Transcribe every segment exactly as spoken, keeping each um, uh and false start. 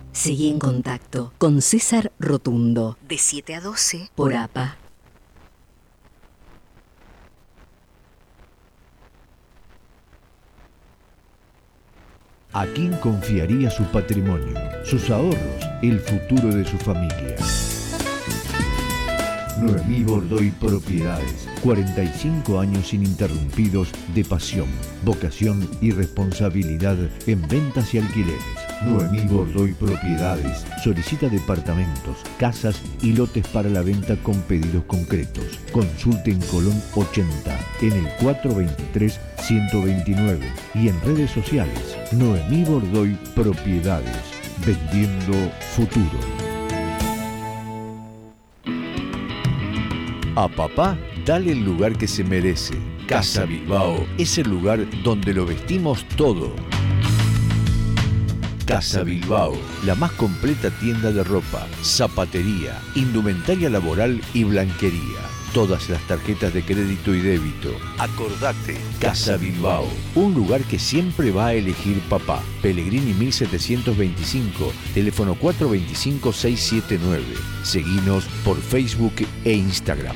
Seguí en contacto con César Rotundo, de siete a doce por A P A. ¿A quién confiaría su patrimonio, sus ahorros, el futuro de su familia? Noemí Bordoy Propiedades. cuarenta y cinco años ininterrumpidos de pasión, vocación y responsabilidad en ventas y alquileres. Noemí Bordoy Propiedades solicita departamentos, casas y lotes para la venta con pedidos concretos. Consulte en Colón ochenta, en el cuatrocientos veintitrés, ciento veintinueve y en redes sociales. Noemí Bordoy Propiedades, vendiendo futuro. A papá, dale el lugar que se merece. Casa Bilbao es el lugar donde lo vestimos todo. Casa Bilbao, la más completa tienda de ropa, zapatería, indumentaria laboral y blanquería. Todas las tarjetas de crédito y débito. Acordate, Casa Bilbao, un lugar que siempre va a elegir papá. Pellegrini mil setecientos veinticinco, teléfono cuatro dos cinco, seis siete nueve. Seguinos por Facebook e Instagram.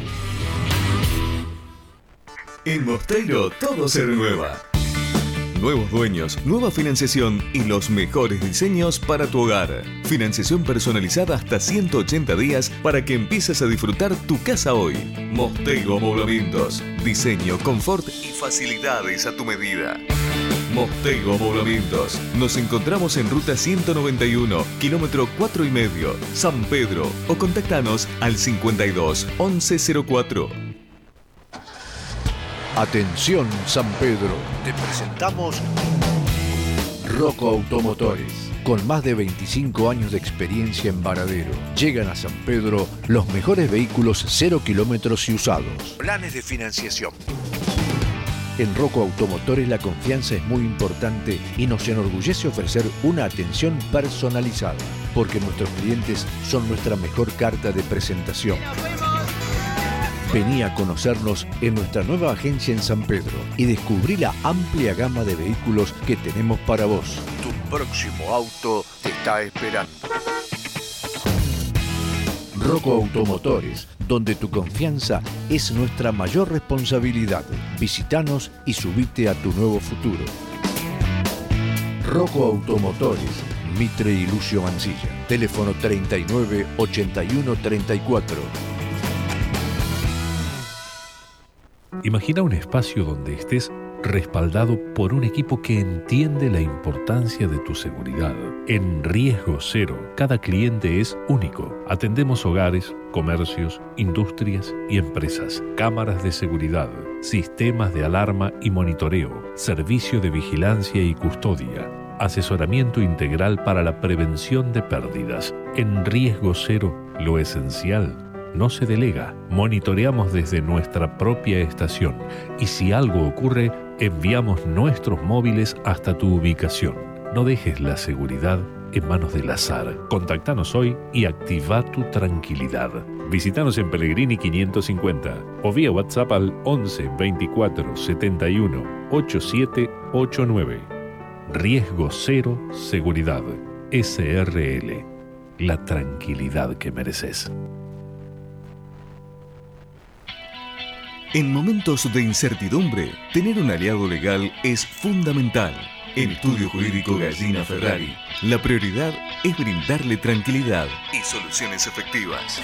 En Mosteiro todo se renueva. Nuevos dueños, nueva financiación y los mejores diseños para tu hogar. Financiación personalizada hasta ciento ochenta días para que empieces a disfrutar tu casa hoy. Mosteiro Amoblamientos. Diseño, confort y facilidades a tu medida. Mosteiro Amoblamientos. Nos encontramos en ruta ciento noventa y uno, kilómetro cuatro y medio, San Pedro. O contactanos al cincuenta y dos, once cero cuatro. Atención San Pedro, te presentamos Rocco Automotores. Con más de veinticinco años de experiencia en Varadero, llegan a San Pedro los mejores vehículos cero kilómetros y usados. Planes de financiación. En Rocco Automotores la confianza es muy importante y nos enorgullece ofrecer una atención personalizada, porque nuestros clientes son nuestra mejor carta de presentación. Vení a conocernos en nuestra nueva agencia en San Pedro y descubrí la amplia gama de vehículos que tenemos para vos. Tu próximo auto te está esperando. Rocco Automotores, donde tu confianza es nuestra mayor responsabilidad. Visítanos y subite a tu nuevo futuro. Rocco Automotores, Mitre y Lucio Mancilla. Teléfono treinta y nueve, ochenta y uno, treinta y cuatro. Imagina un espacio donde estés respaldado por un equipo que entiende la importancia de tu seguridad. En Riesgo Cero, cada cliente es único. Atendemos hogares, comercios, industrias y empresas. Cámaras de seguridad, sistemas de alarma y monitoreo, servicio de vigilancia y custodia, asesoramiento integral para la prevención de pérdidas. En Riesgo Cero, lo esencial no se delega. Monitoreamos desde nuestra propia estación y si algo ocurre, enviamos nuestros móviles hasta tu ubicación. No dejes la seguridad en manos del azar. Contactanos hoy y activa tu tranquilidad. Visítanos en Pellegrini quinientos cincuenta o vía WhatsApp al once, veinticuatro, setenta y uno, ochenta y siete ochenta y nueve. Riesgo Cero Seguridad. S R L. La tranquilidad que mereces. En momentos de incertidumbre, tener un aliado legal es fundamental. En Estudio Jurídico Gallina Ferrari, la prioridad es brindarle tranquilidad y soluciones efectivas.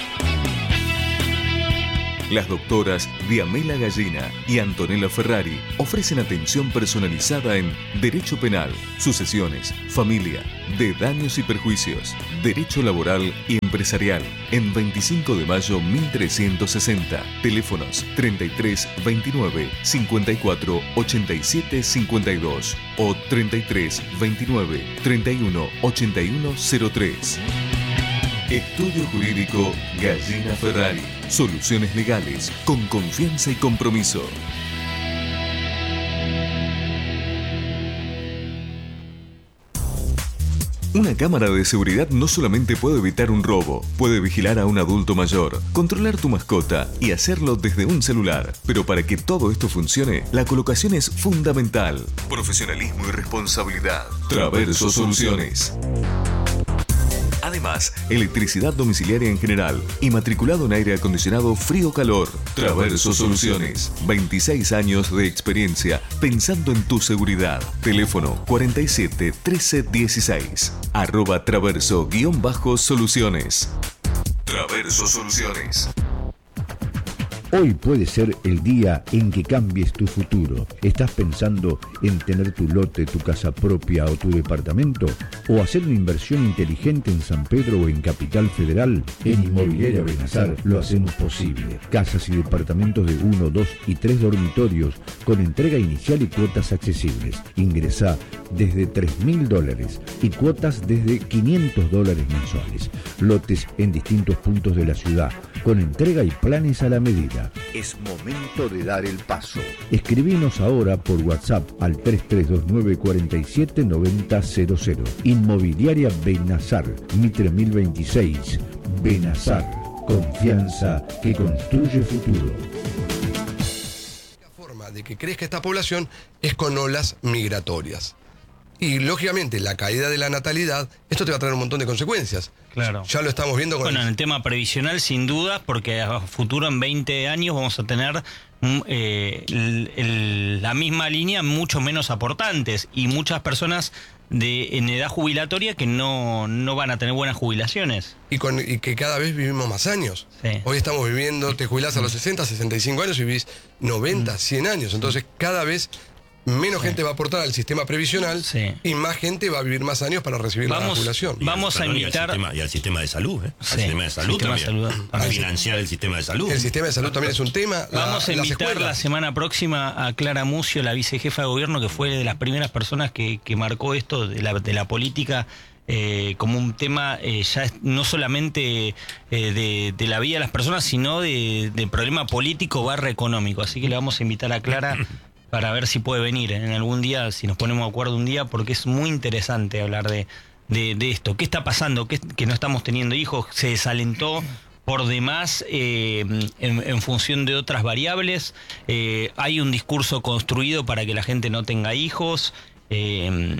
Las doctoras Diamela Gallina y Antonella Ferrari ofrecen atención personalizada en Derecho Penal, Sucesiones, Familia, de Daños y Perjuicios, Derecho Laboral y Empresarial, en veinticinco de mayo mil trescientos sesenta. Teléfonos treinta y tres, veintinueve, cincuenta y cuatro, ochenta y siete, cincuenta y dos o treinta y tres, veintinueve, treinta y uno, ochenta y uno, cero tres. Estudio Jurídico Gallina Ferrari. Soluciones legales con confianza y compromiso. Una cámara de seguridad no solamente puede evitar un robo, puede vigilar a un adulto mayor, controlar tu mascota y hacerlo desde un celular. Pero para que todo esto funcione, la colocación es fundamental. Profesionalismo y responsabilidad. Traverso Soluciones. Además, electricidad domiciliaria en general y matriculado en aire acondicionado frío-calor. Traverso Soluciones. veintiséis años de experiencia pensando en tu seguridad. Teléfono cuarenta y siete trece dieciséis. Arroba Traverso guión bajo Soluciones. Traverso Soluciones. Hoy puede ser el día en que cambies tu futuro. ¿Estás pensando en tener tu lote, tu casa propia o tu departamento? ¿O hacer una inversión inteligente en San Pedro o en Capital Federal? En Inmobiliaria Benazar lo hacemos posible. Casas y departamentos de uno, dos y tres dormitorios con entrega inicial y cuotas accesibles. Ingresá desde tres mil dólares y cuotas desde quinientos dólares mensuales. Lotes en distintos puntos de la ciudad con entrega y planes a la medida. Es momento de dar el paso. Escribinos ahora por WhatsApp al tres tres dos nueve cuatro siete nueve cero cero cero. Inmobiliaria Benazar, Mitre mil veintiséis. Benazar, confianza que construye futuro. La forma de que crezca esta población es con olas migratorias. Y lógicamente la caída de la natalidad, esto te va a traer un montón de consecuencias. Claro. Ya lo estamos viendo con... Bueno, en el tema previsional, sin duda, porque a futuro en veinte años vamos a tener eh, el, el, la misma línea, mucho menos aportantes y muchas personas de en edad jubilatoria que no, no van a tener buenas jubilaciones. Y, con, y que cada vez vivimos más años. Sí. Hoy estamos viviendo, te jubilás a los sesenta, sesenta y cinco años y vivís noventa, cien años. Entonces cada vez... menos sí. gente va a aportar al sistema previsional sí. y más gente va a vivir más años para recibir vamos, la jubilación. Vamos a invitar... Y al, sistema, y al sistema de salud, ¿eh? Sí. Al sistema de salud sistema también. De salud. A financiar el sistema de salud. El sistema de salud también es un tema. Vamos la, a invitar la semana próxima a Clara Mucio, la vicejefa de gobierno, que fue de las primeras personas que, que marcó esto de la, de la política eh, como un tema eh, ya no solamente eh, de, de la vida de las personas, sino de, de problema político barra económico. Así que le vamos a invitar a Clara para ver si puede venir en algún día, si nos ponemos de acuerdo un día, porque es muy interesante hablar de, de, de esto. ¿Qué está pasando? ¿Qué, que no estamos teniendo hijos? ¿Se desalentó por demás eh, en, en función de otras variables? Eh, ¿Hay un discurso construido para que la gente no tenga hijos? Eh,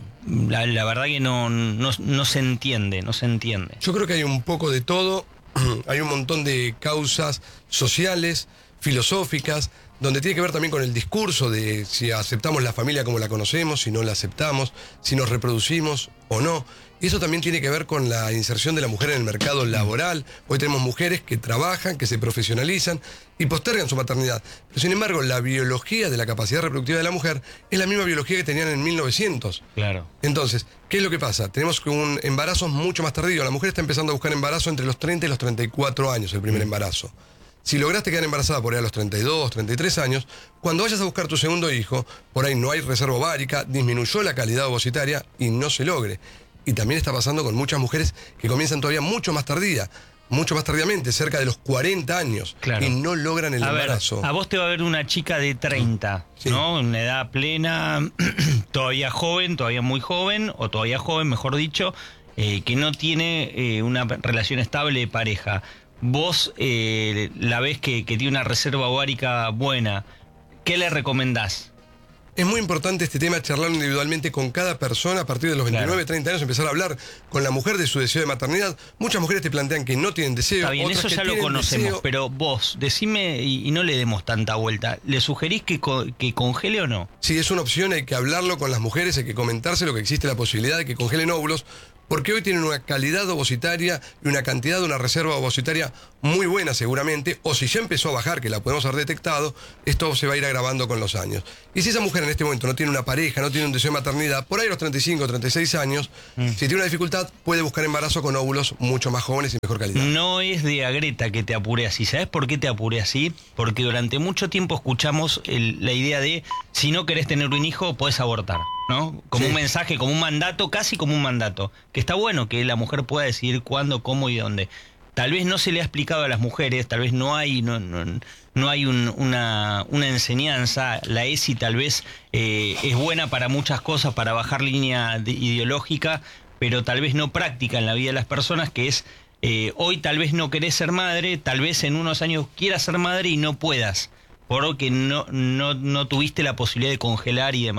la, la verdad que no, no, no se entiende, no se entiende. Yo creo que hay un poco de todo, hay un montón de causas sociales, filosóficas, donde tiene que ver también con el discurso de si aceptamos la familia como la conocemos, si no la aceptamos, si nos reproducimos o no. Y eso también tiene que ver con la inserción de la mujer en el mercado laboral. Hoy tenemos mujeres que trabajan, que se profesionalizan y postergan su maternidad. Pero sin embargo, la biología de la capacidad reproductiva de la mujer es la misma biología que tenían en mil novecientos. Claro. Entonces, ¿qué es lo que pasa? Tenemos un embarazo mucho más tardío. La mujer está empezando a buscar embarazo entre los treinta y los treinta y cuatro años, el primer mm. embarazo. Si lograste quedar embarazada por ahí a los treinta y dos, treinta y tres años, cuando vayas a buscar tu segundo hijo, por ahí no hay reserva ovárica, disminuyó la calidad ovocitaria y no se logre. Y también está pasando con muchas mujeres que comienzan todavía mucho más tardía, mucho más tardíamente, cerca de los cuarenta años, claro. y no logran el a embarazo. Ver, a vos te va a ver una chica de treinta, sí. ¿no? Una edad plena, todavía joven, todavía muy joven, o todavía joven, mejor dicho, eh, que no tiene eh, una relación estable de pareja. Vos eh, la ves que, que tiene una reserva ovárica buena, ¿qué le recomendás? Es muy importante este tema, charlar individualmente con cada persona a partir de los veintinueve, claro. treinta años, empezar a hablar con la mujer de su deseo de maternidad. Muchas mujeres te plantean que no tienen deseo. Está bien, otras eso que ya lo conocemos, deseo. Pero vos, decime y, y no le demos tanta vuelta, ¿le sugerís que, co que congele o no? Sí, es una opción, hay que hablarlo con las mujeres, hay que comentárselo, que existe la posibilidad de que congelen óvulos, porque hoy tienen una calidad ovocitaria y una cantidad de una reserva ovocitaria muy buena seguramente, o si ya empezó a bajar, que la podemos haber detectado, esto se va a ir agravando con los años. Y si esa mujer en este momento no tiene una pareja, no tiene un deseo de maternidad, por ahí a los treinta y cinco, treinta y seis años, mm. si tiene una dificultad, puede buscar embarazo con óvulos mucho más jóvenes y mejor calidad. No es de agreta que te apure así. ¿Sabes por qué te apure así? Porque durante mucho tiempo escuchamos el, la idea de si no querés tener un hijo, podés abortar, ¿no? Como sí. un mensaje, como un mandato, casi como un mandato. Que está bueno que la mujer pueda decidir cuándo, cómo y dónde. Tal vez no se le ha explicado a las mujeres, tal vez no hay no, no, no hay un, una, una enseñanza. La E S I tal vez eh, es buena para muchas cosas, para bajar línea de, ideológica, pero tal vez no práctica en la vida de las personas, que es eh, hoy tal vez no querés ser madre, tal vez en unos años quieras ser madre y no puedas, porque no, no, no tuviste la posibilidad de congelar y demás.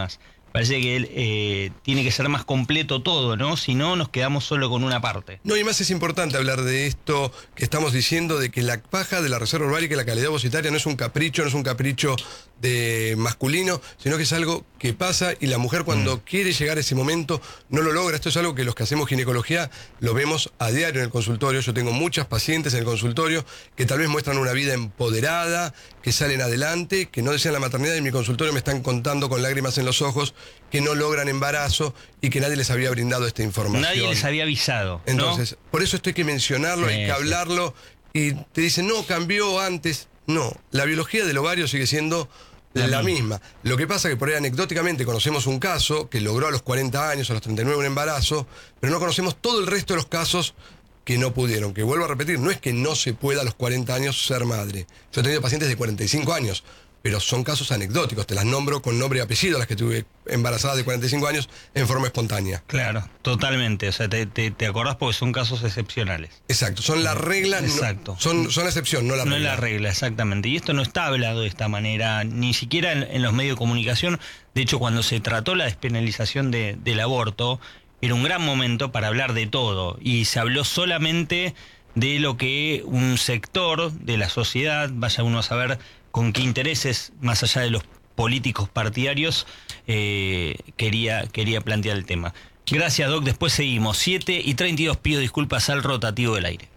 Parece que eh, tiene que ser más completo todo, ¿no? Si no, nos quedamos solo con una parte. No, y más es importante hablar de esto que estamos diciendo, de que la baja de la reserva ovárica y la calidad ovocitaria no es un capricho, no es un capricho de masculino, sino que es algo que pasa y la mujer cuando mm. quiere llegar a ese momento no lo logra. Esto es algo que los que hacemos ginecología lo vemos a diario en el consultorio. Yo tengo muchas pacientes en el consultorio que tal vez muestran una vida empoderada, que salen adelante, que no desean la maternidad y en mi consultorio me están contando con lágrimas en los ojos que no logran embarazo y que nadie les había brindado esta información. Nadie les había avisado, ¿no? Entonces, por eso esto hay que mencionarlo, sí, hay que hablarlo, y te dicen, no, cambió antes. No, la biología del ovario sigue siendo la, la misma. Lo que pasa es que por ahí anecdóticamente conocemos un caso que logró a los cuarenta años, a los treinta y nueve un embarazo, pero no conocemos todo el resto de los casos que no pudieron. Que vuelvo a repetir, no es que no se pueda a los cuarenta años ser madre. Yo he tenido pacientes de cuarenta y cinco años, pero son casos anecdóticos, te las nombro con nombre y apellido, las que tuve embarazadas de cuarenta y cinco años en forma espontánea. Claro, totalmente, o sea, te, te, te acordás porque son casos excepcionales. Exacto, son la regla, Exacto. No, son, son la excepción, no la regla. No es la regla, exactamente, y esto no está hablado de esta manera, ni siquiera en, en los medios de comunicación. De hecho, cuando se trató la despenalización de, del aborto, era un gran momento para hablar de todo, y se habló solamente de lo que un sector de la sociedad, vaya uno a saber con qué intereses, más allá de los políticos partidarios, eh, quería, quería plantear el tema. Gracias, Doc. Después seguimos. siete y treinta y dos, pido disculpas al rotativo del aire.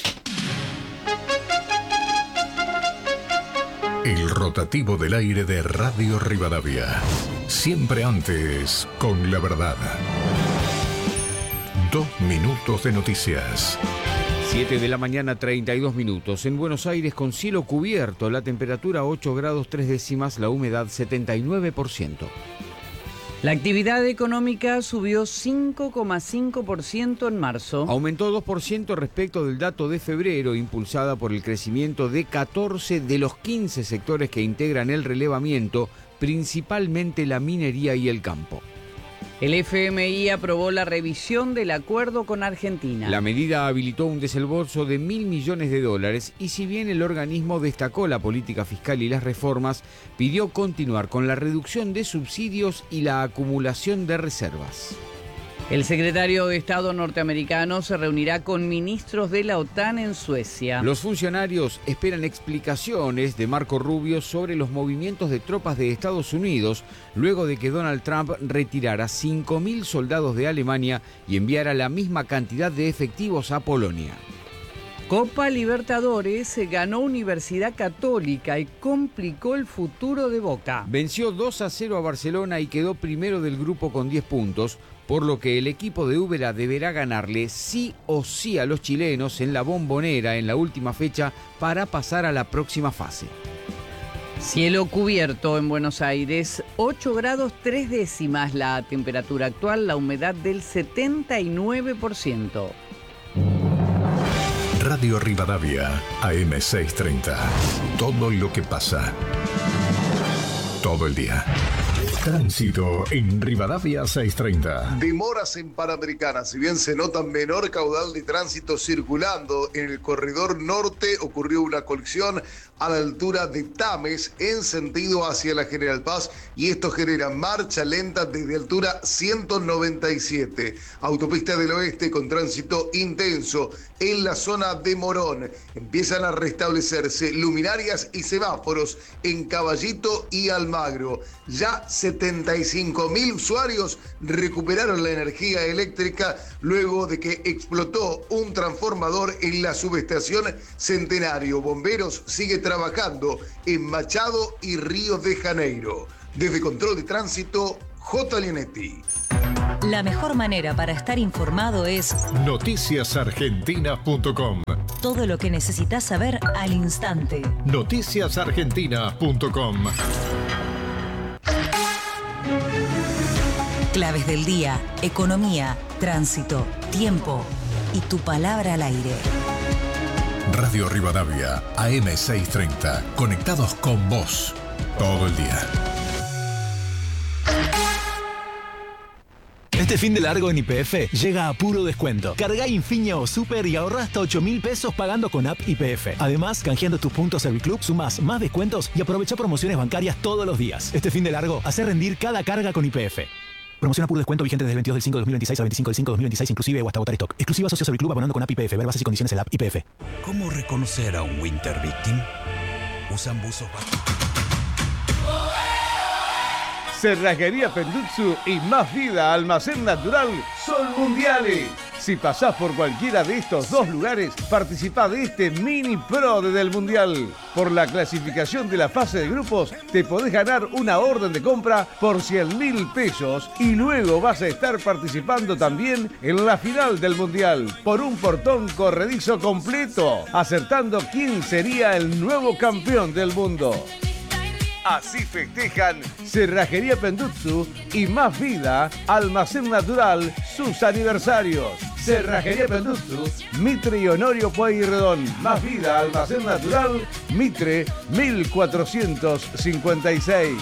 El rotativo del aire de Radio Rivadavia. Siempre antes, con la verdad. Dos minutos de noticias. siete de la mañana, treinta y dos minutos. En Buenos Aires con cielo cubierto, la temperatura ocho grados tres décimas, la humedad setenta y nueve por ciento. La actividad económica subió cinco coma cinco por ciento en marzo. Aumentó dos por ciento respecto del dato de febrero, impulsada por el crecimiento de catorce de los quince sectores que integran el relevamiento, principalmente la minería y el campo. El F M I aprobó la revisión del acuerdo con Argentina. La medida habilitó un desembolso de mil millones de dólares y si bien el organismo destacó la política fiscal y las reformas, pidió continuar con la reducción de subsidios y la acumulación de reservas. El secretario de Estado norteamericano se reunirá con ministros de la OTAN en Suecia. Los funcionarios esperan explicaciones de Marco Rubio sobre los movimientos de tropas de Estados Unidos luego de que Donald Trump retirara cinco mil soldados de Alemania y enviara la misma cantidad de efectivos a Polonia. Copa Libertadores ganó Universidad Católica y complicó el futuro de Boca. Venció dos a cero a Barcelona y quedó primero del grupo con diez puntos, por lo que el equipo de Úbeda deberá ganarle sí o sí a los chilenos en la Bombonera en la última fecha para pasar a la próxima fase. Cielo cubierto en Buenos Aires, ocho grados tres décimas la temperatura actual, la humedad del setenta y nueve por ciento. Radio Rivadavia, A M seiscientos treinta. Todo lo que pasa. Todo el día. Tránsito en Rivadavia seiscientos treinta. Demoras en Panamericana. Si bien se nota menor caudal de tránsito circulando en el corredor norte, ocurrió una colisión a la altura de Tames en sentido hacia la General Paz y esto genera marcha lenta desde altura ciento noventa y siete. Autopista del Oeste con tránsito intenso en la zona de Morón. Empiezan a restablecerse luminarias y semáforos en Caballito y Almagro. Ya setenta y cinco mil usuarios recuperaron la energía eléctrica luego de que explotó un transformador en la subestación Centenario. Bomberos sigue trabajando en Machado y Río de Janeiro. Desde Control de Tránsito, J. Linetti. La mejor manera para estar informado es noticias argentinas punto com. Todo lo que necesitas saber al instante. noticias argentinas punto com. Claves del día, economía, tránsito, tiempo y tu palabra al aire. Radio Rivadavia, A M seiscientos treinta. Conectados con vos todo el día. Este fin de largo en Y P F llega a puro descuento. Carga Infinia o Super y ahorra hasta ocho mil pesos pagando con app Y P F. Además, canjeando tus puntos Serviclub, sumas más descuentos y aprovecha promociones bancarias todos los días. Este fin de largo, hace rendir cada carga con Y P F. Promoción a puro descuento vigente desde el veintidós del cinco de dos mil veintiséis al veinticinco del cinco de dos mil veintiséis inclusive o hasta agotar stock. Exclusiva socio Serviclub abonando con app Y P F. Ver bases y condiciones en la app Y P F. ¿Cómo reconocer a un Winter Victim? Usan buzos bajo. Cerrajería Pendutsu y Más Vida Almacén Natural son mundiales. Si pasás por cualquiera de estos dos lugares, participá de este mini pro del mundial. Por la clasificación de la fase de grupos, te podés ganar una orden de compra por cien mil pesos y luego vas a estar participando también en la final del mundial por un portón corredizo completo, acertando quién sería el nuevo campeón del mundo. Así festejan Cerrajería Pendutsu y Más Vida Almacén Natural sus aniversarios. Cerrajería Pendutsu, Mitre y Honorio Pueyrredón. Más Vida Almacén Natural, Mitre mil cuatrocientos cincuenta y seis.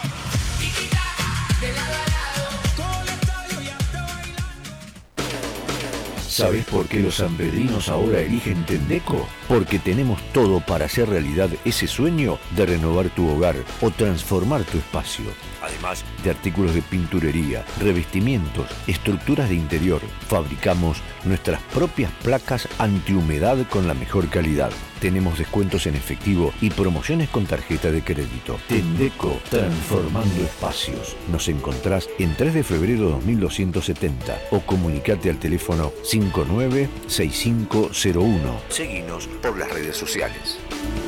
¿Sabés por qué los sanpedrinos ahora eligen Tendeco? Porque tenemos todo para hacer realidad ese sueño de renovar tu hogar o transformar tu espacio. Además de artículos de pinturería, revestimientos, estructuras de interior, fabricamos nuestras propias placas antihumedad con la mejor calidad. Tenemos descuentos en efectivo y promociones con tarjeta de crédito. Tendeco, transformando espacios. Nos encontrás en tres de febrero dos mil doscientos setenta o comunicate al teléfono cinco nueve seis cinco cero uno. Seguinos por las redes sociales.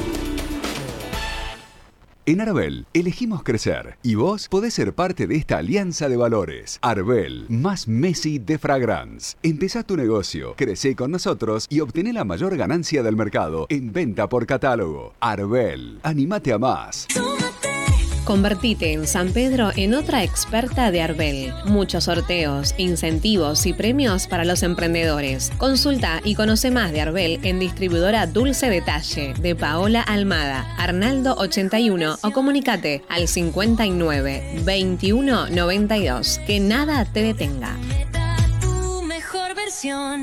En Arbel elegimos crecer y vos podés ser parte de esta alianza de valores. Arbel, más Messi de Fragrance. Empezá tu negocio, crecé con nosotros y obtené la mayor ganancia del mercado en venta por catálogo. Arbel, anímate a más. Convertite en San Pedro en otra experta de Arbel. Muchos sorteos, incentivos y premios para los emprendedores. Consulta y conoce más de Arbel en distribuidora Dulce Detalle de Paola Almada, Arnaldo ochenta y uno o comunicate al cincuenta y nueve veintiuno noventa y dos. Que nada te detenga. Tu mejor versión.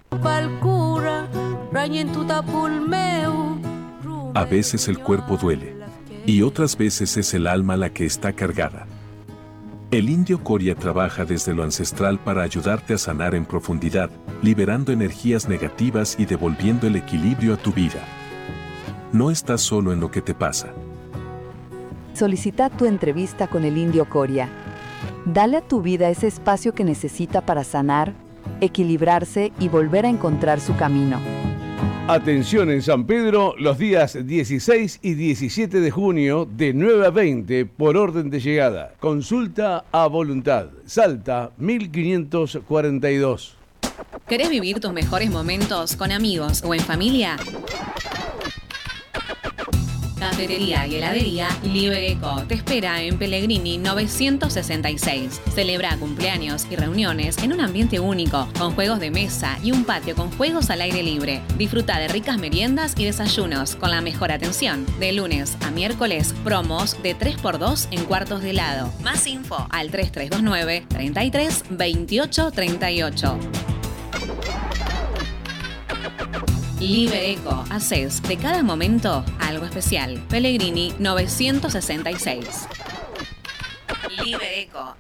A veces el cuerpo duele. Y otras veces es el alma la que está cargada. El indio Coria trabaja desde lo ancestral para ayudarte a sanar en profundidad, liberando energías negativas y devolviendo el equilibrio a tu vida. No estás solo en lo que te pasa. Solicita tu entrevista con el indio Coria. Dale a tu vida ese espacio que necesita para sanar, equilibrarse y volver a encontrar su camino. Atención en San Pedro los días dieciséis y diecisiete de junio de nueve a veinte por orden de llegada. Consulta a voluntad. Salta mil quinientos cuarenta y dos. ¿Querés vivir tus mejores momentos con amigos o en familia? Cafetería y heladería Libereco te espera en Pellegrini novecientos sesenta y seis. Celebra cumpleaños y reuniones en un ambiente único, con juegos de mesa y un patio con juegos al aire libre. Disfruta de ricas meriendas y desayunos con la mejor atención. De lunes a miércoles, promos de tres por dos en cuartos de helado. Más info al tres tres dos nueve, treinta y tres, veintiocho, treinta y ocho. Libereco, haces de cada momento algo especial. Pellegrini novecientos sesenta y seis. Libereco.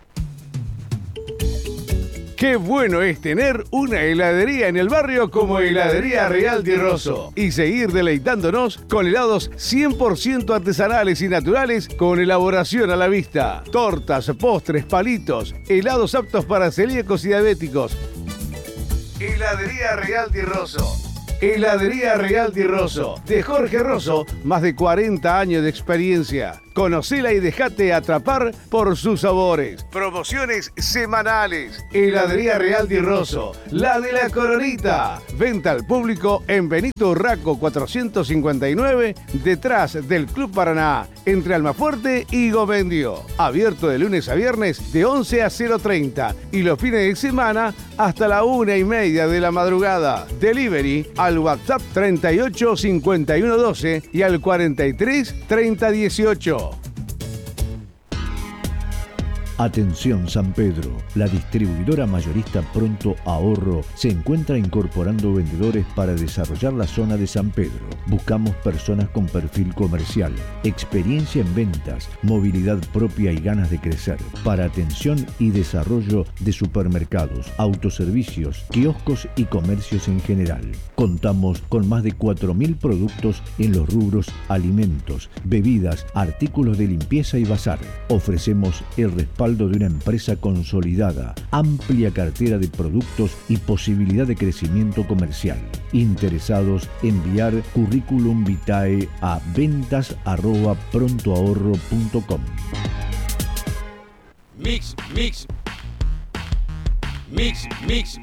Qué bueno es tener una heladería en el barrio como Heladería Real Di Rosso y seguir deleitándonos con helados cien por ciento artesanales y naturales con elaboración a la vista. Tortas, postres, palitos, helados aptos para celíacos y diabéticos. Heladería Real Di Rosso. Heladería Real Di Rosso, de Jorge Rosso, más de cuarenta años de experiencia. Conocela y dejate atrapar por sus sabores. Promociones semanales. Heladería Real Di Rosso, la de la Coronita. Venta al público en Benito Urraco cuatrocientos cincuenta y nueve, detrás del Club Paraná, entre Almafuerte y Gomendio. Abierto de lunes a viernes de once a cero treinta y los fines de semana hasta la una y media de la madrugada. Delivery al WhatsApp treinta y ocho cincuenta y uno doce y al cuarenta y tres treinta dieciocho. Atención San Pedro, la distribuidora mayorista Pronto Ahorro se encuentra incorporando vendedores para desarrollar la zona de San Pedro. Buscamos personas con perfil comercial, experiencia en ventas, movilidad propia y ganas de crecer, para atención y desarrollo de supermercados, autoservicios, kioscos y comercios en general. Contamos con más de cuatro mil productos en los rubros alimentos, bebidas, artículos de limpieza y bazar. Ofrecemos el respaldo de una empresa consolidada, amplia cartera de productos y posibilidad de crecimiento comercial. Interesados, enviar currículum vitae a ventas arroba prontoahorro punto com. Mix, mix. Mix, mix.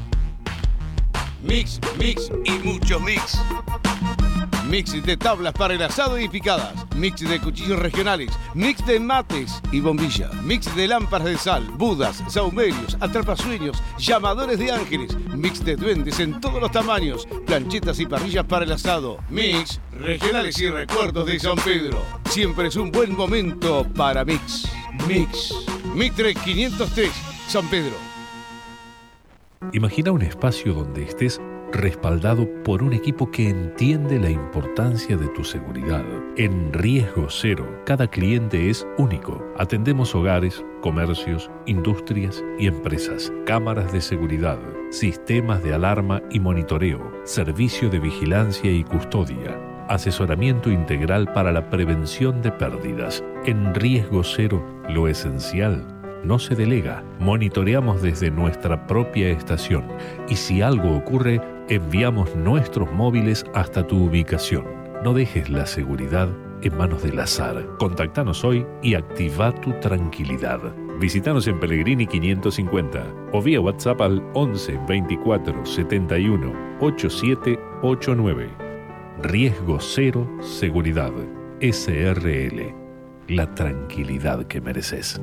Mix, mix y mucho mix. Mix de tablas para el asado y picadas. Mix de cuchillos regionales. Mix de mates y bombilla. Mix de lámparas de sal, budas, saumerios, atrapasueños, llamadores de ángeles. Mix de duendes en todos los tamaños. Planchetas y parrillas para el asado. Mix, regionales y recuerdos de San Pedro. Siempre es un buen momento para Mix. Mix. Mitre quinientos tres, San Pedro. Imagina un espacio donde estés respaldado por un equipo que entiende la importancia de tu seguridad. En Riesgo Cero, cada cliente es único. Atendemos hogares, comercios, industrias y empresas, cámaras de seguridad, sistemas de alarma y monitoreo, servicio de vigilancia y custodia, asesoramiento integral para la prevención de pérdidas. En Riesgo Cero, lo esencial no se delega. Monitoreamos desde nuestra propia estación y si algo ocurre, enviamos nuestros móviles hasta tu ubicación. No dejes la seguridad en manos del azar. Contactanos hoy y activa tu tranquilidad. Visítanos en Pellegrini quinientos cincuenta o vía WhatsApp al once veinticuatro setenta y uno ochenta y siete ochenta y nueve. Riesgo Cero Seguridad. S R L. La tranquilidad que mereces.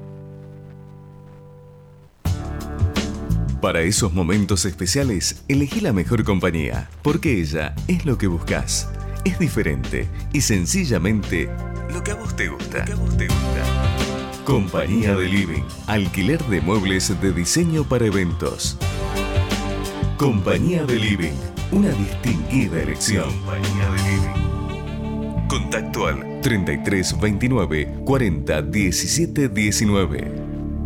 Para esos momentos especiales, elegí la mejor compañía, porque ella es lo que buscas. Es diferente y sencillamente lo que a vos te gusta. Lo que a vos te gusta. Compañía de Living, alquiler de muebles de diseño para eventos. Compañía de Living, una distinguida elección. Compañía de Living. Contacto al treinta y tres veintinueve cuarenta diecisiete diecinueve.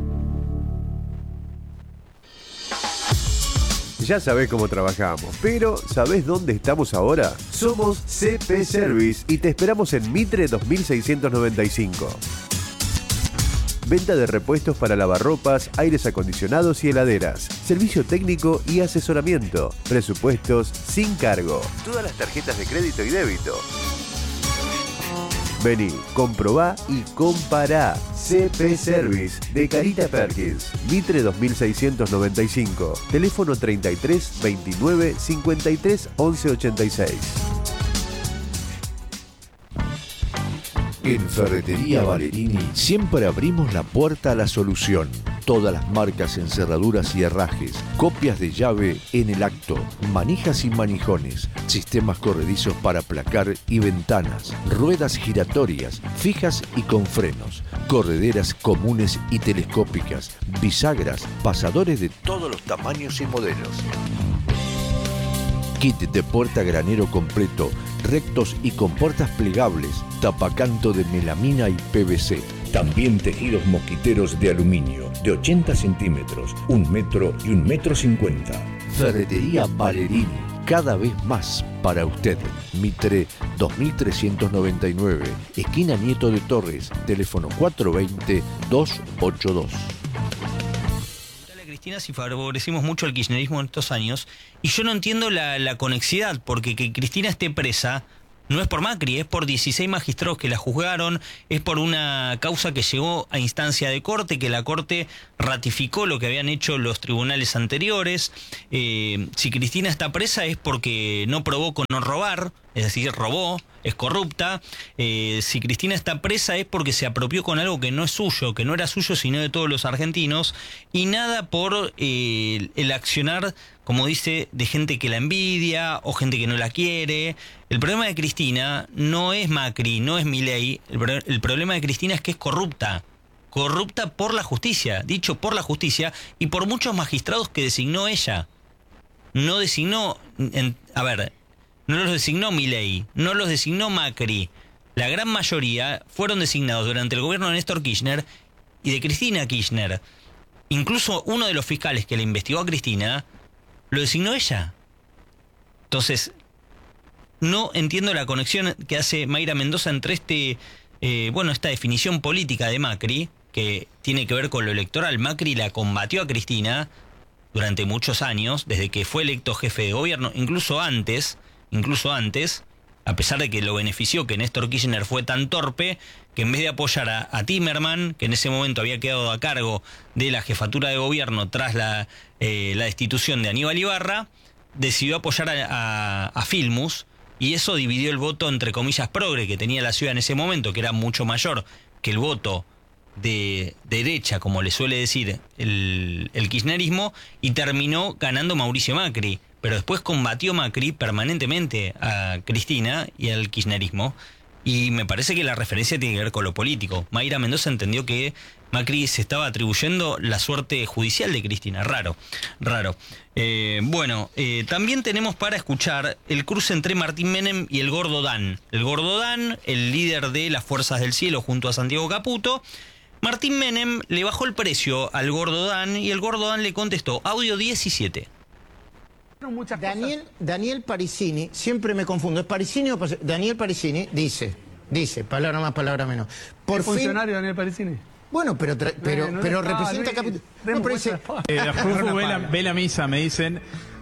Ya sabés cómo trabajamos, pero ¿sabés dónde estamos ahora? Somos C P Service y te esperamos en Mitre dos mil seiscientos noventa y cinco. Venta de repuestos para lavarropas, aires acondicionados y heladeras. Servicio técnico y asesoramiento. Presupuestos sin cargo. Todas las tarjetas de crédito y débito. Vení, comprobá y compará. C P Service de Carita Perkins, Mitre dos mil seiscientos noventa y cinco, teléfono treinta y tres veintinueve cincuenta y tres once ochenta y seis. En Ferretería Valerini siempre abrimos la puerta a la solución. Todas las marcas en cerraduras y herrajes, copias de llave en el acto, manijas y manijones, sistemas corredizos para placar y ventanas, ruedas giratorias, fijas y con frenos, correderas comunes y telescópicas, bisagras, pasadores de todos los tamaños y modelos. Kit de puerta granero completo, rectos y con puertas plegables, tapacanto de melamina y P V C. También tejidos mosquiteros de aluminio, de ochenta centímetros, un metro y un metro cincuenta. Ferretería Valerini, cada vez más para usted. Mitre dos mil trescientos noventa y nueve, esquina Nieto de Torres, teléfono cuatro dos cero dos ocho dos. Cristina, si favorecimos mucho el kirchnerismo en estos años, y yo no entiendo la, la conexidad, porque que Cristina esté presa no es por Macri, es por dieciséis magistrados que la juzgaron, es por una causa que llegó a instancia de corte, que la corte ratificó lo que habían hecho los tribunales anteriores. Eh, si Cristina está presa es porque no probó con no robar, es decir, robó, es corrupta. Eh, si Cristina está presa es porque se apropió con algo que no es suyo, que no era suyo sino de todos los argentinos, y nada por eh, el accionar, como dice, de gente que la envidia o gente que no la quiere. El problema de Cristina no es Macri, no es Milei, el, el problema de Cristina es que es corrupta. corrupta por la justicia, dicho por la justicia y por muchos magistrados que designó ella. No designó, en, a ver, no los designó Milei, no los designó Macri. La gran mayoría fueron designados durante el gobierno de Néstor Kirchner y de Cristina Kirchner. Incluso uno de los fiscales que le investigó a Cristina lo designó ella. Entonces, no entiendo la conexión que hace Mayra Mendoza entre este, eh, bueno, esta definición política de Macri, que tiene que ver con lo electoral. Macri la combatió a Cristina durante muchos años, desde que fue electo jefe de gobierno, incluso antes, incluso antes, a pesar de que lo benefició que Néstor Kirchner fue tan torpe, que en vez de apoyar a, a Timerman, que en ese momento había quedado a cargo de la jefatura de gobierno tras la, eh, la destitución de Aníbal Ibarra, decidió apoyar a, a, a Filmus, y eso dividió el voto, entre comillas, progre que tenía la ciudad en ese momento, que era mucho mayor que el voto de derecha, como le suele decir el, el kirchnerismo, y terminó ganando Mauricio Macri. Pero después combatió Macri permanentemente a Cristina y al kirchnerismo, y me parece que la referencia tiene que ver con lo político. Mayra Mendoza entendió que Macri se estaba atribuyendo la suerte judicial de Cristina. Raro, raro. Eh, bueno, eh, también tenemos para escuchar el cruce entre Martín Menem y el Gordo Dan. El Gordo Dan, el líder de las Fuerzas del Cielo junto a Santiago Caputo. Martín Menem le bajó el precio al Gordo Dan y el Gordo Dan le contestó. Audio diecisiete. Daniel, Daniel Parisini, siempre me confundo, ¿es Parisini o Parisini? Daniel Parisini dice, dice, palabra más, palabra menos. Por ¿Es fin, funcionario Daniel Parisini? Bueno, pero tra- pero, Eh, no pero le- representa ah, Caputo. Luis, No, pero dice- Eh, Rufus ve la, ve la misa, me dicen.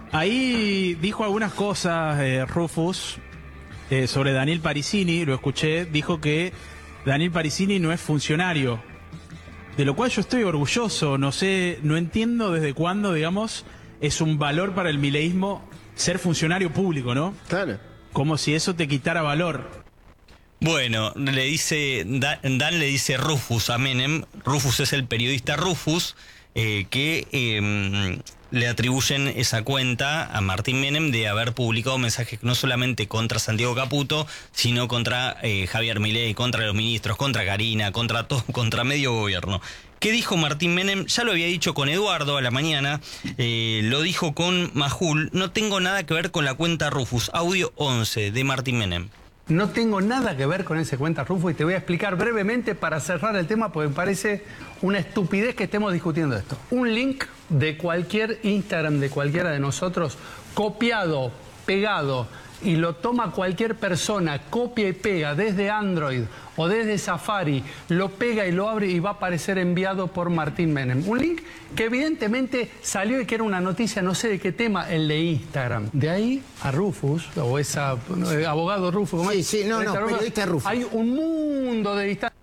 Ahí dijo algunas cosas eh, Rufus eh, sobre Daniel Parisini, lo escuché, dijo que Daniel Parisini no es funcionario, de lo cual yo estoy orgulloso, no sé, no entiendo desde cuándo, digamos, es un valor para el mileísmo ser funcionario público, ¿no? Claro. Como si eso te quitara valor. Bueno, le dice Dan, Dan le dice Rufus a Menem. Rufus es el periodista Rufus, eh, que eh, le atribuyen esa cuenta a Martín Menem de haber publicado mensajes no solamente contra Santiago Caputo, sino contra eh, Javier Milei, contra los ministros, contra Karina, contra todo, contra medio gobierno. ¿Qué dijo Martín Menem? Ya lo había dicho con Eduardo a la mañana, eh, lo dijo con Majul. No tengo nada que ver con la cuenta Rufus. Audio once de Martín Menem. No tengo nada que ver con ese cuenta Rufus y te voy a explicar brevemente para cerrar el tema porque me parece una estupidez que estemos discutiendo esto. Un link de cualquier Instagram de cualquiera de nosotros, copiado, pegado, y lo toma cualquier persona, copia y pega desde Android o desde Safari, lo pega y lo abre y va a aparecer enviado por Martín Menem. Un link que evidentemente salió y que era una noticia, no sé de qué tema, el de Instagram. De ahí a Rufus, o esa eh, abogado Rufus, ¿cómo Sí, es? sí, no, no, periodista Rufus. Hay un mundo de distancia.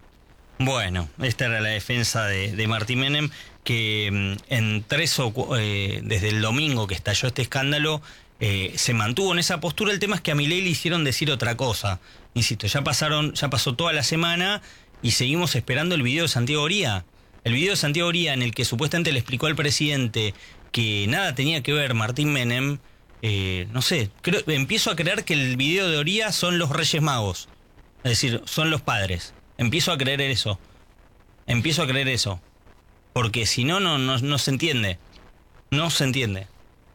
Bueno, esta era la defensa de, de Martín Menem, que mm, en tres o cu- eh, desde el domingo que estalló este escándalo, eh, se mantuvo en esa postura. El tema es que a Milei le hicieron decir otra cosa. Insisto, ya pasaron, ya pasó toda la semana y seguimos esperando el video de Santiago Oría. El video de Santiago Oría en el que supuestamente le explicó al presidente que nada tenía que ver Martín Menem. Eh, no sé, creo, empiezo a creer que el video de Oría son los Reyes Magos. Es decir, son los padres. Empiezo a creer eso. Empiezo a creer eso. Porque si no, no, no, no se entiende. No se entiende.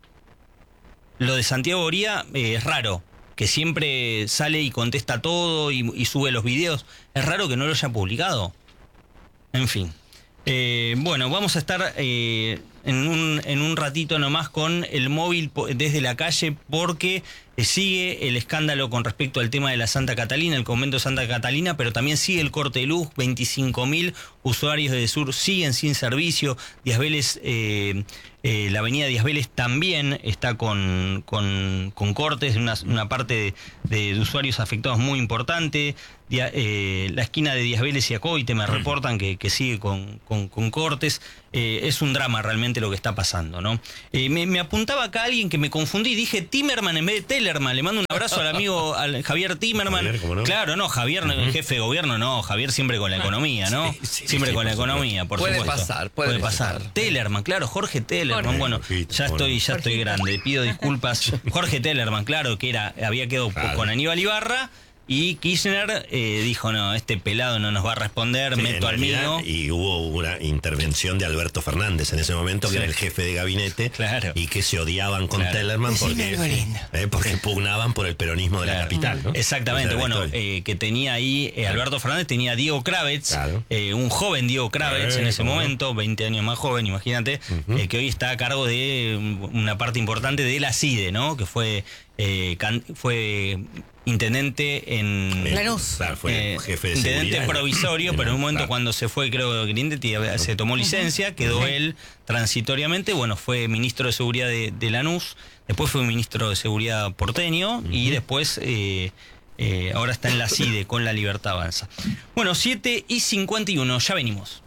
Lo de Santiago Oría eh, es raro. Que siempre sale y contesta todo y, y sube los videos. Es raro que no lo haya publicado. En fin. Eh, bueno, vamos a estar eh, en, un, en un ratito nomás con el móvil po- desde la calle porque eh, sigue el escándalo con respecto al tema de la Santa Catalina, el convento de Santa Catalina, pero también sigue el corte de luz. veinticinco mil usuarios de Sur siguen sin servicio. Díaz Vélez, eh, eh, la avenida Díaz Vélez también está con, con, con cortes, una, una parte de, de usuarios afectados muy importante. Dia, eh, la esquina de Díaz Vélez y Acoite me reportan que, que sigue con, con, con cortes. Eh, es un drama realmente lo que está pasando, ¿no? Eh, me, me apuntaba acá alguien que me confundí, dije Timerman en vez de Tellerman. Le mando un abrazo al amigo al Javier Timerman. Javier, ¿cómo no? Claro, no, Javier, no, el jefe de gobierno, no, Javier siempre con la economía, ¿no? Sí, sí, siempre sí, con la por economía, por Puede supuesto. pasar, puede pasar. Tellerman, claro, Jorge Tellerman. Jorge. Bueno, ya estoy, ya estoy grande, pido disculpas. Jorge Tellerman, claro, que era, había quedado Claro. con Aníbal Ibarra. Y Kirchner eh, dijo, no, este pelado no nos va a responder, Sí, meto en al realidad, mío. Y hubo una intervención de Alberto Fernández en ese momento, que Sí. era el jefe de gabinete, Claro. y que se odiaban con Claro. Tellerman Decime algo porque, lindo. eh, porque pugnaban por el peronismo de la capital, ¿no? Exactamente, Esa era la bueno, historia. eh, que tenía ahí, eh, Alberto Fernández tenía a Diego Kravetz, eh, un joven Diego Kravetz Eh, en ese cómo no. momento, veinte años más joven, imagínate, eh, que hoy está a cargo de um, una parte importante de la CIDE, ¿no? Que fue, eh, can- fue intendente en Lanús. Claro, fue eh, jefe de intendente seguridad. provisorio, pero en un momento Claro. cuando se fue, creo que Grindetti se tomó licencia, quedó él transitoriamente, bueno, fue ministro de seguridad de, de Lanús, después fue ministro de seguridad porteño y después eh, eh, ahora está en la CIDE con La Libertad Avanza. Bueno, siete y cincuenta y uno, ya venimos.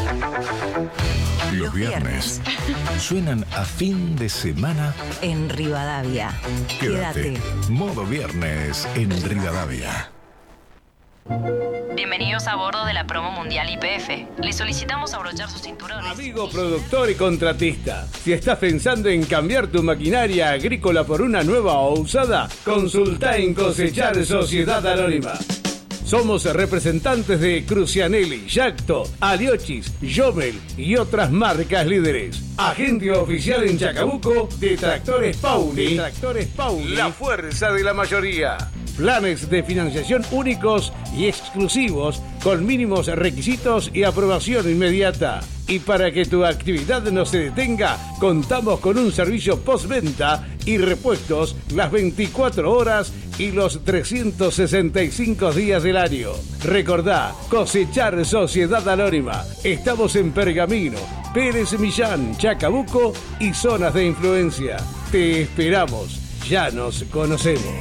Los viernes suenan a fin de semana. En Rivadavia. Quédate. Modo viernes en Rivadavia. Bienvenidos a bordo de la promo mundial I P F. Les solicitamos abrochar sus cinturones. Amigo productor y contratista, si estás pensando en cambiar tu maquinaria agrícola por una nueva o usada, consulta en Cosechar Sociedad Anónima. Somos representantes de Crucianelli, Yacto, Aliochis, Jomel y otras marcas líderes. Agente oficial en Chacabuco de Tractores Pauli. De Tractores Pauli. La fuerza de la mayoría. Planes de financiación únicos y exclusivos con mínimos requisitos y aprobación inmediata. Y para que tu actividad no se detenga, contamos con un servicio postventa y repuestos las veinticuatro horas y los trescientos sesenta y cinco días del año. Recordá, Cosechar Sociedad Anónima. Estamos en Pergamino, Pérez Millán, Chacabuco y zonas de influencia. Te esperamos. Ya nos conocemos.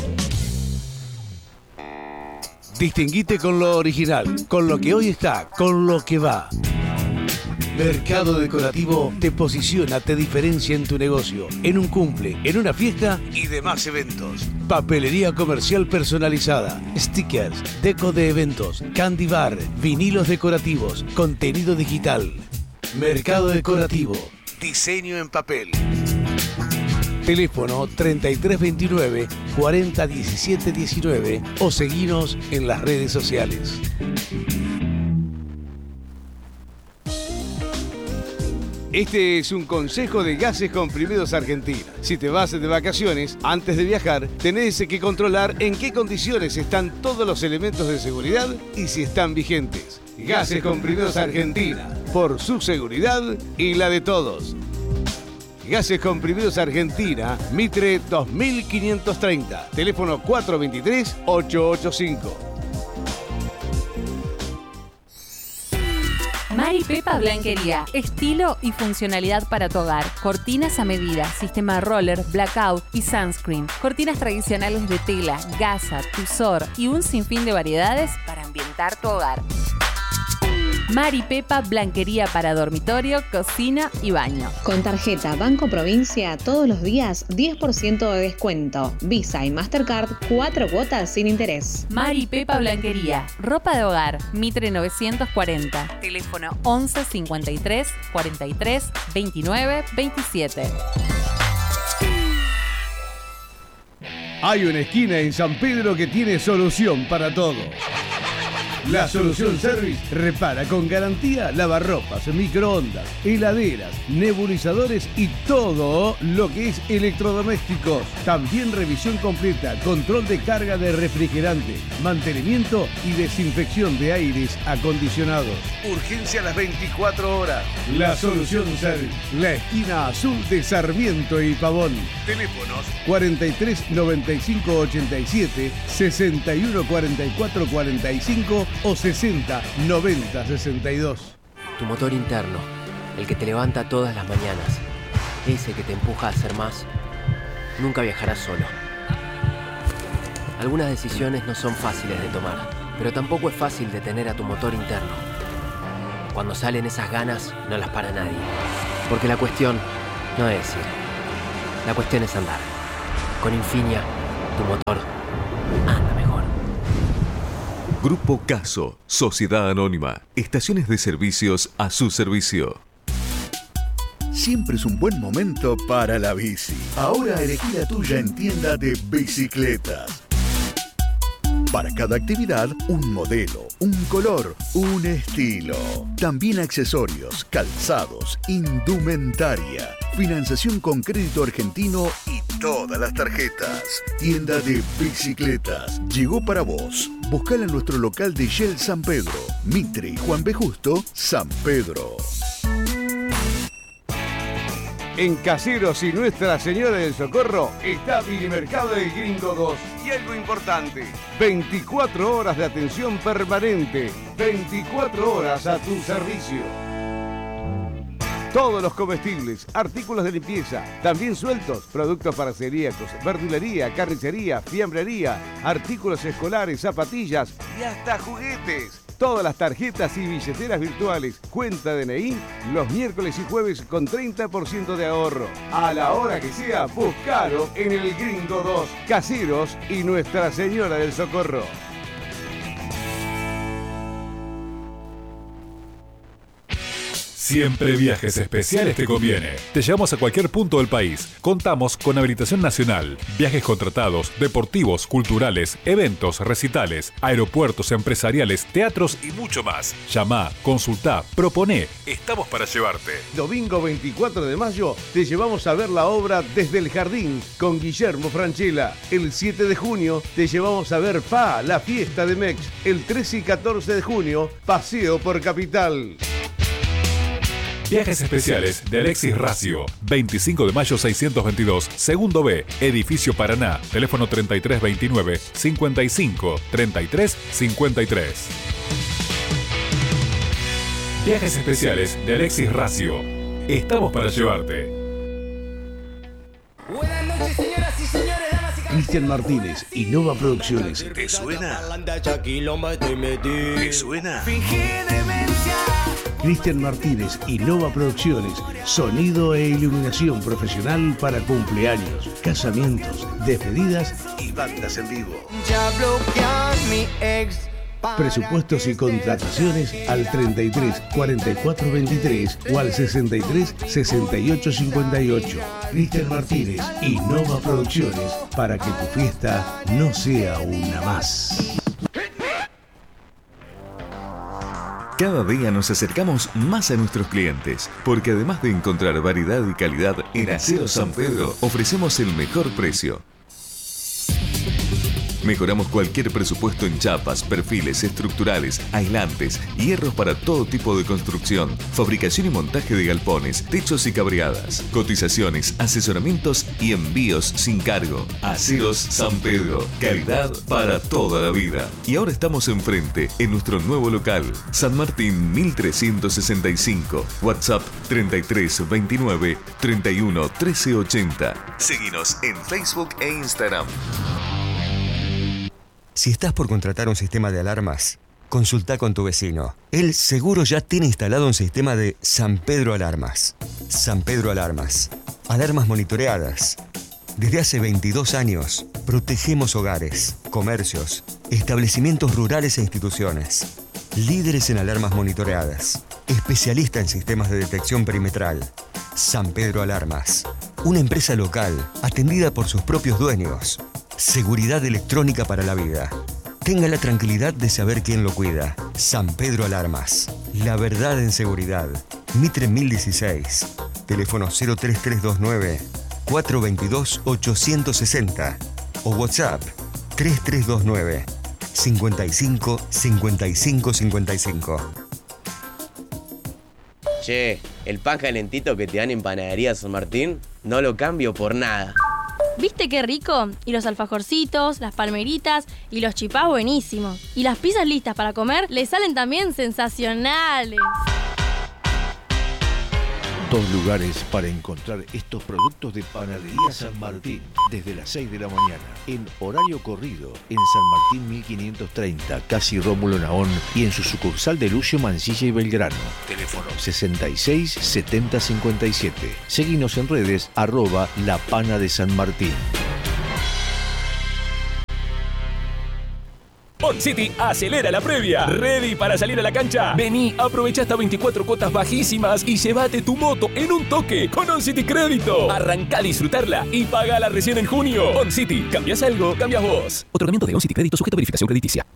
Distinguite con lo original, con lo que hoy está, con lo que va. Mercado Decorativo te posiciona, te diferencia en tu negocio, en un cumple, en una fiesta y demás eventos. Papelería comercial personalizada, stickers, deco de eventos, candy bar, vinilos decorativos, contenido digital. Mercado Decorativo, diseño en papel. Teléfono treinta y tres veintinueve, cuarenta diecisiete diecinueve o seguinos en las redes sociales. Este es un consejo de Gases Comprimidos Argentina. Si te vas de vacaciones, antes de viajar, tenés que controlar en qué condiciones están todos los elementos de seguridad y si están vigentes. Gases Comprimidos Argentina, por su seguridad y la de todos. Gases Comprimidos Argentina, Mitre dos mil quinientos treinta, teléfono cuatro dos tres, ocho ocho cinco. Mari Pepa Blanquería. Estilo y funcionalidad para tu hogar. Cortinas a medida, sistema roller, blackout y sunscreen. Cortinas tradicionales de tela, gasa, tuzor y un sinfín de variedades para ambientar tu hogar. Mari Pepa Blanquería para dormitorio, cocina y baño. Con tarjeta Banco Provincia, todos los días diez por ciento de descuento. Visa y Mastercard, cuatro cuotas sin interés. Mari Pepa Blanquería. Ropa de hogar, Mitre novecientos cuarenta. Teléfono once cincuenta y tres, cuarenta y tres, veintinueve, veintisiete. Hay una esquina en San Pedro que tiene solución para todo. La Solución Service repara con garantía lavarropas, microondas, heladeras, nebulizadores y todo lo que es electrodomésticos. También revisión completa, control de carga de refrigerante, mantenimiento y desinfección de aires acondicionados. Urgencia a las veinticuatro horas. La Solución Service, la esquina azul de Sarmiento y Pavón. Teléfonos cuarenta y tres noventa y cinco ochenta y siete, sesenta y uno cuarenta y cuatro cuarenta y cinco o sesenta noventa sesenta y dos. Tu motor interno, el que te levanta todas las mañanas, ese que te empuja a hacer más, nunca viajarás solo. Algunas decisiones no son fáciles de tomar, pero tampoco es fácil detener a tu motor interno. Cuando salen esas ganas, no las para nadie. Porque la cuestión no es ir, la cuestión es andar. Con Infinia, tu motor anda mejor. Grupo Caso, Sociedad Anónima, estaciones de servicios a su servicio. Siempre es un buen momento para la bici. Ahora elegí la tuya en tienda de bicicletas. Para cada actividad, un modelo, un color, un estilo. También accesorios, calzados, indumentaria, financiación con crédito argentino y todas las tarjetas. Tienda de bicicletas. Llegó para vos. Buscala en nuestro local de Shell San Pedro, Mitre y Juan B. Justo, San Pedro. En Caseros y Nuestra Señora del Socorro está Milimercado del Gringo dos. Y algo importante, veinticuatro horas de atención permanente, veinticuatro horas a tu servicio. Todos los comestibles, artículos de limpieza, también sueltos, productos para celíacos, verdulería, carnicería, fiambrería, artículos escolares, zapatillas y hasta juguetes. Todas las tarjetas y billeteras virtuales, cuenta D N I, los miércoles y jueves con treinta por ciento de ahorro. A la hora que sea, buscalo en el Gringo dos, Caseros y Nuestra Señora del Socorro. Siempre Viajes Especiales te conviene. Te llevamos a cualquier punto del país. Contamos con habilitación nacional, viajes contratados, deportivos, culturales, eventos, recitales, aeropuertos empresariales, teatros y mucho más. Llama, consultá, proponé. Estamos para llevarte. Domingo veinticuatro de mayo te llevamos a ver la obra Desde el Jardín con Guillermo Francella. El siete de junio te llevamos a ver P A, la fiesta de Mex. El trece y catorce de junio, Paseo por Capital. Viajes Especiales de Alexis Racio. veinticinco de mayo seiscientos veintidós, Segundo B, Edificio Paraná. Teléfono treinta y tres veintinueve, cincuenta y cinco, treinta y tres cincuenta y tres. Viajes Especiales de Alexis Racio. Estamos para llevarte. Buenas noches, señoras y señores, damas y caballeros. Cristian Martínez, Innova Producciones. ¿Te suena? ¿Te suena? Cristian Martínez, Innova Producciones, sonido e iluminación profesional para cumpleaños, casamientos, despedidas y bandas en vivo. Ya bloquean mi ex. Presupuestos y contrataciones al treinta y tres, cuarenta y cuatro veintitrés o al sesenta y tres, sesenta y ocho cincuenta y ocho. Cristian Martínez, Innova Producciones, para que tu fiesta no sea una más. Cada día nos acercamos más a nuestros clientes, porque además de encontrar variedad y calidad, en Acero San Pedro ofrecemos el mejor precio. Mejoramos cualquier presupuesto en chapas, perfiles, estructurales, aislantes, hierros para todo tipo de construcción, fabricación y montaje de galpones, techos y cabreadas, cotizaciones, asesoramientos y envíos sin cargo. Aceros San Pedro, calidad para toda la vida. Y ahora estamos enfrente, en nuestro nuevo local, San Martín mil trescientos sesenta y cinco, WhatsApp treinta y tres veintinueve, treinta y uno trece ochenta. Seguinos en Facebook e Instagram. Si estás por contratar un sistema de alarmas, consulta con tu vecino. Él seguro ya tiene instalado un sistema de San Pedro Alarmas. San Pedro Alarmas. Alarmas monitoreadas. Desde hace veintidós años, protegemos hogares, comercios, establecimientos rurales e instituciones. Líderes en alarmas monitoreadas. Especialista en sistemas de detección perimetral. San Pedro Alarmas. Una empresa local, atendida por sus propios dueños. Seguridad electrónica para la vida. Tenga la tranquilidad de saber quién lo cuida. San Pedro Alarmas. La verdad en seguridad. Mitre mil dieciséis. Teléfono cero tres tres dos nueve, cuatro dos dos, ocho seis cero. O WhatsApp tres tres dos nueve, cinco cinco, cinco cinco cinco cinco. Che, el pan calentito que te dan en Panadería San Martín, no lo cambio por nada. ¿Viste qué rico? Y los alfajorcitos, las palmeritas y los chipás buenísimos. Y las pizzas listas para comer le salen también sensacionales. Dos lugares para encontrar estos productos de Panadería San Martín desde las seis de la mañana en horario corrido en San Martín mil quinientos treinta, casi Rómulo Naón, y en su sucursal de Lucio Mansilla y Belgrano. Teléfono sesenta y seis, setenta, cincuenta y siete. Seguinos en redes arroba La Pana de San Martín. OnCity acelera la previa. ¿Ready para salir a la cancha? Vení, aprovecha hasta veinticuatro cuotas bajísimas y llévate tu moto en un toque con OnCity Crédito. Arrancá a disfrutarla y pagala recién en junio. OnCity, ¿cambias algo? Cambias vos. Otorgamiento de OnCity Crédito sujeto a verificación crediticia.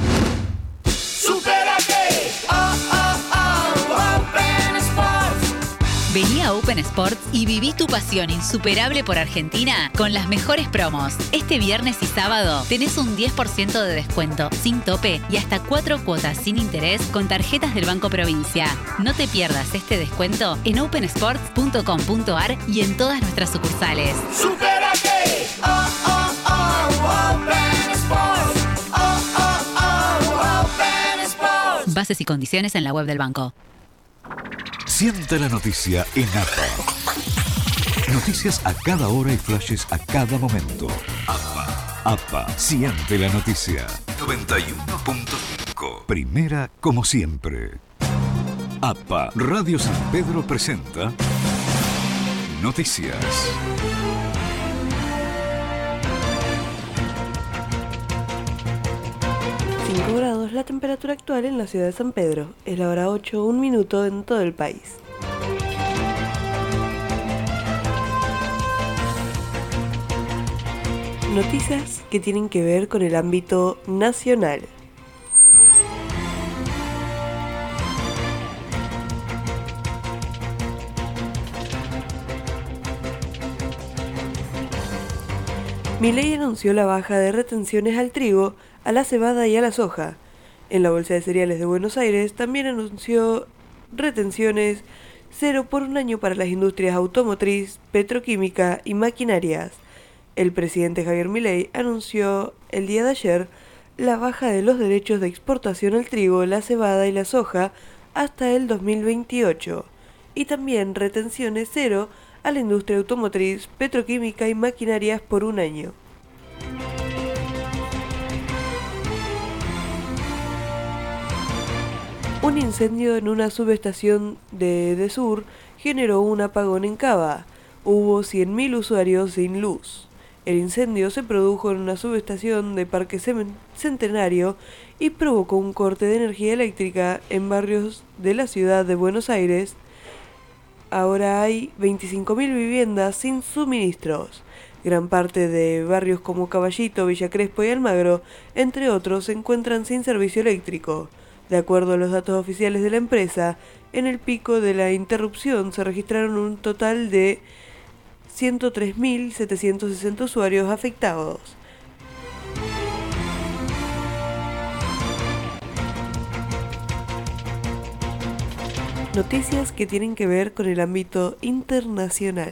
¡Supérate! ¡Oh, oh, oh! Open Sports. Vení a Open Sports y viví tu pasión insuperable por Argentina con las mejores promos. Este viernes y sábado tenés un diez por ciento de descuento sin tope y hasta cuatro cuotas sin interés con tarjetas del Banco Provincia. No te pierdas este descuento en open sports punto com punto a r y en todas nuestras sucursales. ¡Supérate! ¡Oh, oh, oh! Open Sports. ¡Oh, oh, oh! Open Sports. Bases y condiciones en la web del banco. Siente la noticia en A P A. Noticias a cada hora y flashes a cada momento. A P A. A P A. Siente la noticia. noventa y uno punto cinco. Primera como siempre. A P A. Radio San Pedro presenta Noticias. cinco grados la temperatura actual en la ciudad de San Pedro. Es la hora ocho, un minuto en todo el país. Noticias que tienen que ver con el ámbito nacional. Milei anunció la baja de retenciones al trigo, a la cebada y a la soja. En la Bolsa de Cereales de Buenos Aires también anunció retenciones cero por un año para las industrias automotriz, petroquímica y maquinarias. El presidente Javier Milei anunció el día de ayer la baja de los derechos de exportación al trigo, la cebada y la soja hasta el dos mil veintiocho y también retenciones cero a la industria automotriz, petroquímica y maquinarias por un año. Un incendio en una subestación de Edesur generó un apagón en Cava. Hubo cien mil usuarios sin luz. El incendio se produjo en una subestación de Parque Centenario y provocó un corte de energía eléctrica en barrios de la ciudad de Buenos Aires. Ahora hay veinticinco mil viviendas sin suministros. Gran parte de barrios como Caballito, Villa Crespo y Almagro, entre otros, se encuentran sin servicio eléctrico. De acuerdo a los datos oficiales de la empresa, en el pico de la interrupción se registraron un total de ciento tres mil setecientos sesenta usuarios afectados. Noticias que tienen que ver con el ámbito internacional.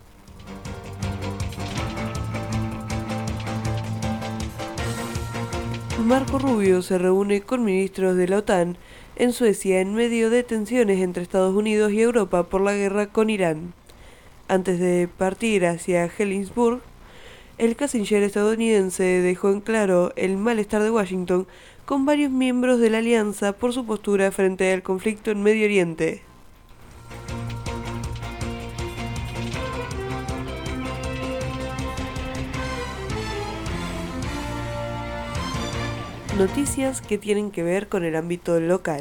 Marco Rubio se reúne con ministros de la OTAN en Suecia en medio de tensiones entre Estados Unidos y Europa por la guerra con Irán. Antes de partir hacia Helsinsburg, el canciller estadounidense dejó en claro el malestar de Washington con varios miembros de la alianza por su postura frente al conflicto en Medio Oriente. Noticias que tienen que ver con el ámbito local.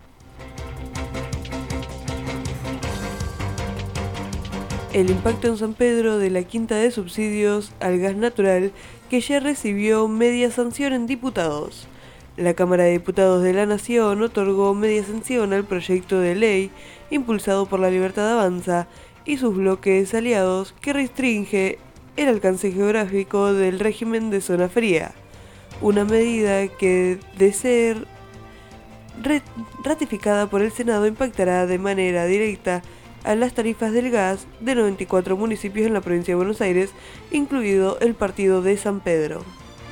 El impacto en San Pedro de la quinta de subsidios al gas natural que ya recibió media sanción en diputados. La Cámara de Diputados de la Nación otorgó media sanción al proyecto de ley impulsado por La Libertad Avanza y sus bloques aliados que restringe el alcance geográfico del régimen de zona fría. Una medida que, de ser ratificada por el Senado, impactará de manera directa a las tarifas del gas de noventa y cuatro municipios en la provincia de Buenos Aires, incluido el partido de San Pedro.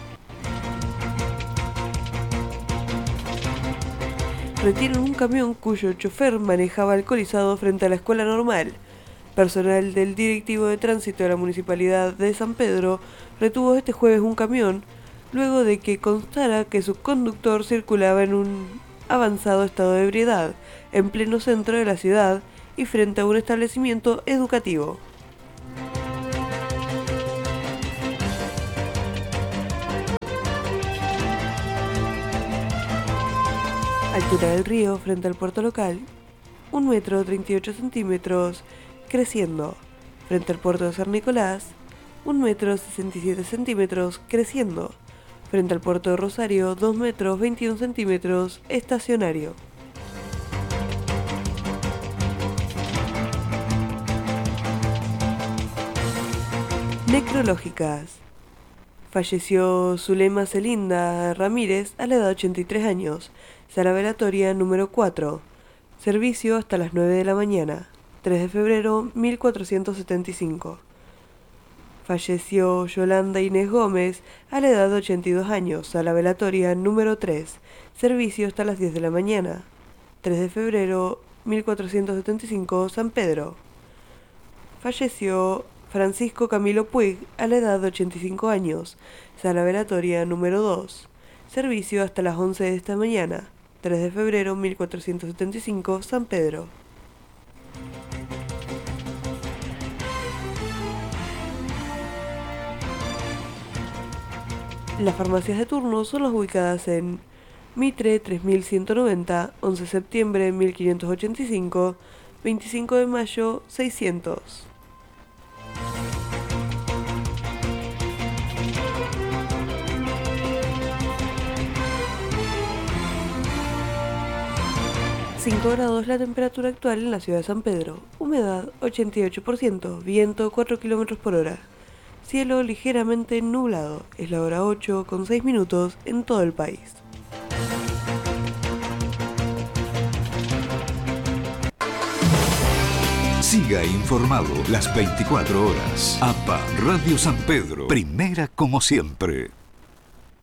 Retienen un camión cuyo chofer manejaba alcoholizado frente a la escuela normal. Personal del directivo de tránsito de la Municipalidad de San Pedro retuvo este jueves un camión luego de que constara que su conductor circulaba en un avanzado estado de ebriedad en pleno centro de la ciudad y frente a un establecimiento educativo. Altura del río frente al puerto local, un metro treinta y ocho centímetros, creciendo. Frente al puerto de San Nicolás, un metro sesenta y siete centímetros, creciendo. Frente al puerto de Rosario, dos metros veintiún centímetros, estacionario. Necrológicas. Falleció Zulema Celinda Ramírez a la edad de ochenta y tres años. Sala velatoria número cuatro. Servicio hasta las nueve de la mañana. tres de febrero mil cuatrocientos setenta y cinco. Falleció Yolanda Inés Gómez a la edad de ochenta y dos años. Sala velatoria número tres. Servicio hasta las diez de la mañana. tres de febrero mil cuatrocientos setenta y cinco, San Pedro. Falleció Francisco Camilo Puig a la edad de ochenta y cinco años. Sala velatoria número dos. Servicio hasta las once de esta mañana. tres de febrero mil cuatrocientos setenta y cinco, San Pedro. Las farmacias de turno son las ubicadas en Mitre tres mil ciento noventa, once de septiembre mil quinientos ochenta y cinco, veinticinco de mayo seiscientos. cinco grados la temperatura actual en la ciudad de San Pedro. Humedad ochenta y ocho por ciento. Viento cuatro kilómetros por hora. Cielo ligeramente nublado. Es la hora ocho con seis minutos en todo el país. Siga informado las veinticuatro horas. A P A Radio San Pedro. Primera como siempre.